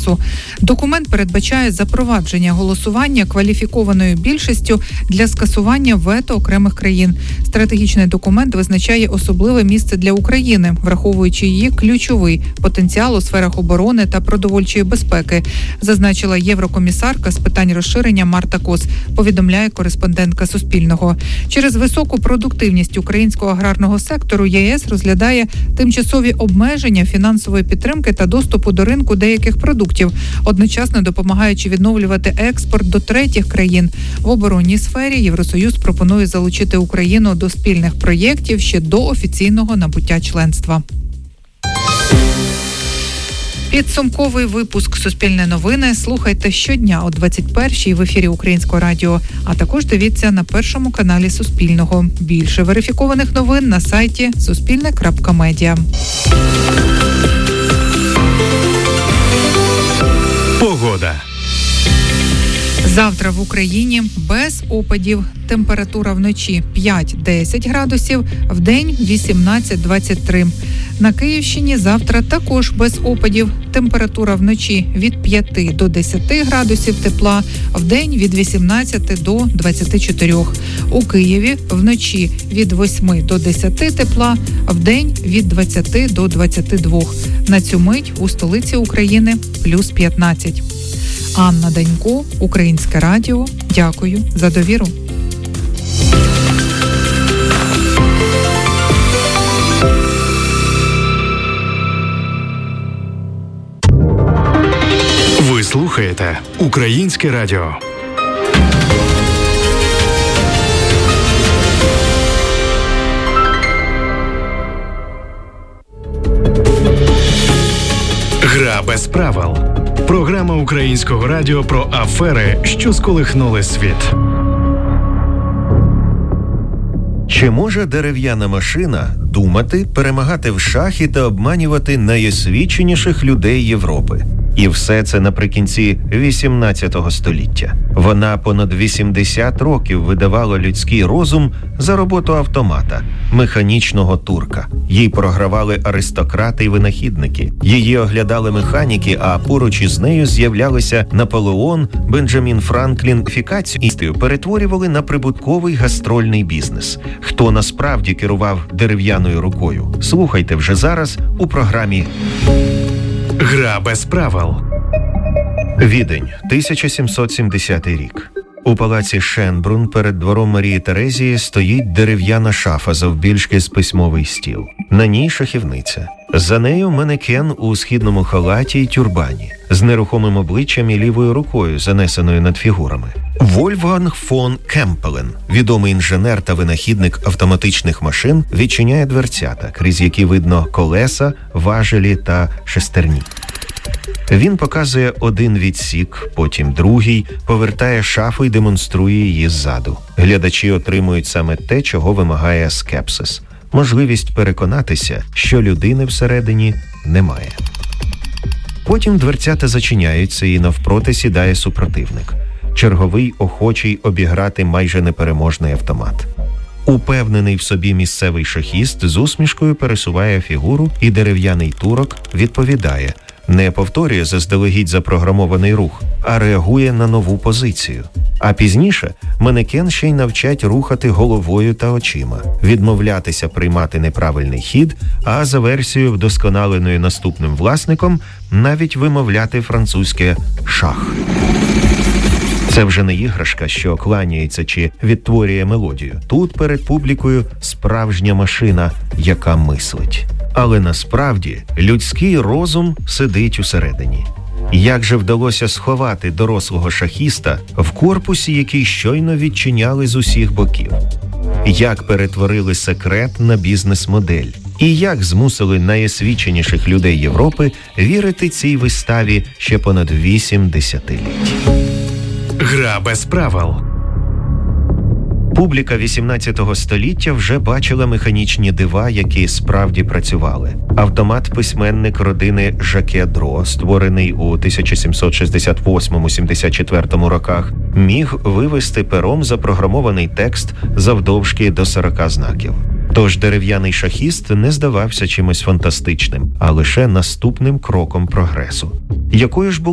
процесу. Документ передбачає запровадження голосування кваліфікованою більшістю для скасування вето окремих країн. Стратегічний документ визначає особливе місце для України, враховуючи її ключовий потенціал у сферах оборони та продовольчої безпеки, зазначила єврокомісарка з питань розширення Марта Кос, повідомляє кореспондентка Суспільного. Через високу продуктивність українського аграрного сектору ЄС розглядає тимчасові обмеження фінансової підтримки та доступу до ринку деяких продуктів, одночасно допомагаючи відновлювати експорт до третіх країн. В оборонній сфері Євросоюз пропонує залучити Україну до спільних проєктів ще до офіційного набуття членства. Підсумковий випуск «Суспільне новини» слухайте щодня о 21-й в ефірі Українського радіо, а також дивіться на першому каналі Суспільного. Більше верифікованих новин на сайті suspilne.media. Погода. Завтра в Україні без опадів. Температура вночі 5-10 градусів, вдень 18-23. На Київщині завтра також без опадів. Температура вночі від 5 до 10 градусів тепла, вдень від 18 до 24. У Києві вночі від 8 до 10 тепла, вдень від 20 до 22. На цю мить у столиці України плюс 15. Анна Данько, Українське радіо. Дякую за довіру. Ви слухаєте Українське радіо. Гра без правил. Програма Українського радіо про афери, що сколихнули світ. Чи може дерев'яна машина думати, перемагати в шахи та обманювати найосвіченіших людей Європи? І все це наприкінці 18 століття. Вона понад 80 років видавала людський розум за роботу автомата, механічного турка. Їй програвали аристократи й винахідники. Її оглядали механіки, а поруч із нею з'являлися Наполеон, Бенджамін Франклін. Фікацію перетворювали на прибутковий гастрольний бізнес. Хто насправді керував дерев'яною рукою? Слухайте вже зараз у програмі Гра без правил. Відень, 1770 рік. У палаці Шенбрун перед двором Марії Терезії стоїть дерев'яна шафа завбільшки з письмовий стіл. На ній шахівниця. За нею манекен у східному халаті й тюрбані, з нерухомим обличчям і лівою рукою, занесеною над фігурами. Вольфганг фон Кемпелен, відомий інженер та винахідник автоматичних машин, відчиняє дверцята, крізь які видно колеса, важелі та шестерні. Він показує один відсік, потім другий, повертає шафу і демонструє її ззаду. Глядачі отримують саме те, чого вимагає скепсис – можливість переконатися, що людини всередині немає. Потім дверцята зачиняються і навпроти сідає супротивник. Черговий охочий обіграти майже непереможний автомат. Упевнений в собі місцевий шахіст з усмішкою пересуває фігуру, і дерев'яний турок відповідає – не повторює заздалегідь запрограмований рух, а реагує на нову позицію. А пізніше манекен ще й навчать рухати головою та очима, відмовлятися приймати неправильний хід, а за версією, вдосконаленою наступним власником, навіть вимовляти французьке «шах». Це вже не іграшка, що кланяється чи відтворює мелодію. Тут перед публікою справжня машина, яка мислить. Але насправді людський розум сидить усередині. Як же вдалося сховати дорослого шахіста в корпусі, який щойно відчиняли з усіх боків? Як перетворили секрет на бізнес-модель? І як змусили найосвіченіших людей Європи вірити цій виставі ще понад 8 десятиліть? Гра без правил. Публіка 18 століття вже бачила механічні дива, які справді працювали. Автомат-письменник родини Жаке Дро, створений у 1768-74 роках, міг вивести пером запрограмований текст завдовжки до 40 знаків. Тож дерев'яний шахіст не здавався чимось фантастичним, а лише наступним кроком прогресу. Якою ж була